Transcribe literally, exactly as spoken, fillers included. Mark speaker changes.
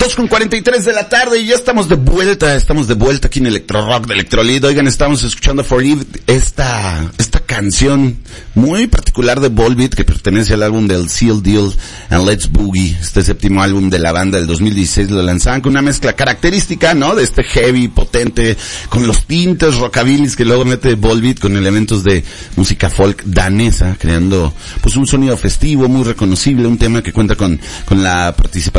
Speaker 1: dos con cuarenta y tres de la tarde y ya estamos de vuelta, estamos de vuelta aquí en Electro Rock de Electrolit. Oigan, estamos escuchando For Eve, esta, esta canción muy particular de Volbeat que pertenece al álbum del Seal Deal and Let's Boogie, este séptimo álbum de la banda del dos mil dieciséis. Lo lanzaban con una mezcla característica, ¿no? De este heavy, potente, con los tintes rockabilis que luego mete Volbeat con elementos de música folk danesa, creando pues un sonido festivo, muy reconocible, un tema que cuenta con, con la participación